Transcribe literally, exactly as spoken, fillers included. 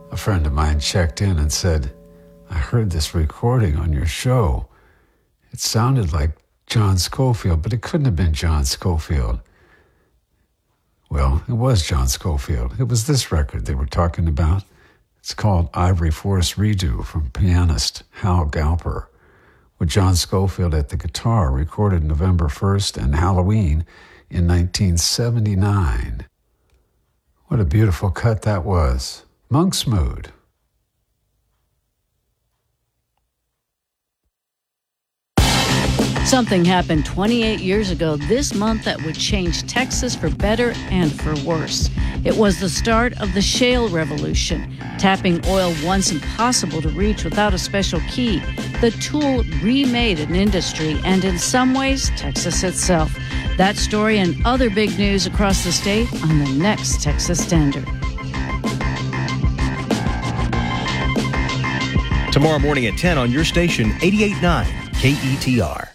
A friend of mine checked in and said, I heard this recording on your show. It sounded like John Scofield, but it couldn't have been John Scofield. Well, it was John Scofield. It was this record they were talking about. It's called Ivory Forest Redo from pianist Hal Galper, with John Scofield at the guitar, recorded November first and Halloween in nineteen seventy-nine. What a beautiful cut that was. Monk's Mood. Something happened twenty-eight years ago this month that would change Texas for better and for worse. It was the start of the shale revolution, tapping oil once impossible to reach without a special key. The tool remade an industry and, in some ways, Texas itself. That story and other big news across the state on the next Texas Standard. Tomorrow morning at ten on your station, eighty-eight point nine K E T R.